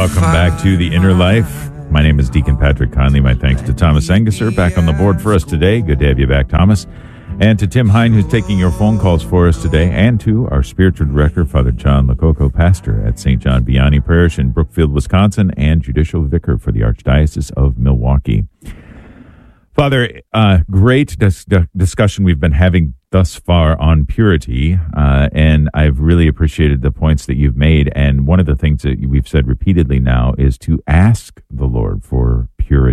Welcome back to The Inner Life. My name is Deacon Patrick Conley. My thanks to Thomas Engesser back on the board for us today. Good to have you back, Thomas. And to Tim Hine, who's taking your phone calls for us today. And to our spiritual director, Father John Lococo, pastor at St. John Vianney Parish in Brookfield, Wisconsin, and judicial vicar for the Archdiocese of Milwaukee. Father, great discussion we've been having thus far on purity, and I've really appreciated the points that you've made. And one of the things that we've said repeatedly now is to ask the Lord for purity.